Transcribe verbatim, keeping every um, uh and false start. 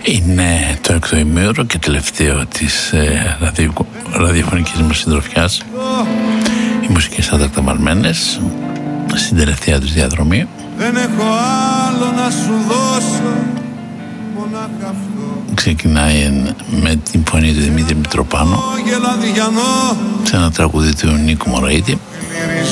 Είναι το έκτο ημίωρο και τελευταίο της ε, ραδιο, ραδιοφωνικής μας συντροφιάς. Οι μουσικές αντακταμαρμένες στην τελευταία τους διαδρομή. Δεν έχω άλλο να σου δώσω, μονάχα αυτό. Ξεκινάει με την φωνή του Δημήτρη Μητροπάνου σε ένα τραγούδι του Νίκου Μωραήτη.